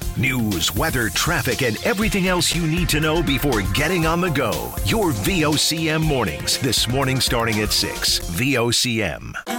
News, weather, traffic, and everything else you need to know before getting on the go. Your VOCM mornings. This morning starting at 6. VOCM.